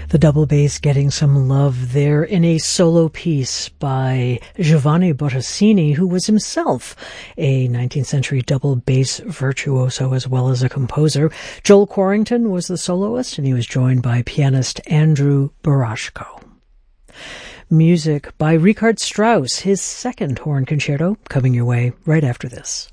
The double bass getting some love there in a solo piece by Giovanni Bottesini, who was himself a 19th century double bass virtuoso as well as a composer. Joel Quarrington was the soloist, and he was joined by pianist Andrew Barashko. Music by Richard Strauss, his second horn concerto, coming your way right after this.